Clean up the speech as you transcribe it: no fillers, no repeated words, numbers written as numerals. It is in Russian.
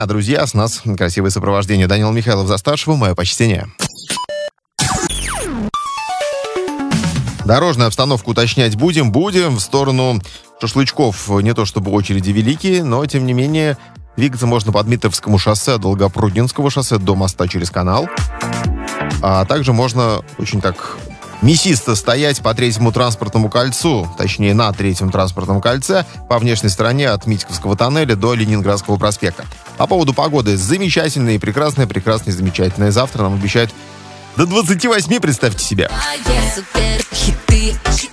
А, друзья, с нас красивое сопровождение. Данил Михайлов за старшего. Мое почтение. Дорожную обстановку уточнять будем. В сторону шашлычков не то чтобы очереди великие, но, тем не менее, двигаться можно по Дмитровскому шоссе, от Долгопрудненского шоссе до моста через канал. А также можно очень так мясисто стоять по третьему транспортному кольцу, точнее, на третьем транспортном кольце, по внешней стороне от Митьковского тоннеля до Ленинградского проспекта. По поводу погоды. Замечательная и прекрасная, прекрасная и замечательная. Завтра нам обещают до 28, представьте себе. Суперхиты.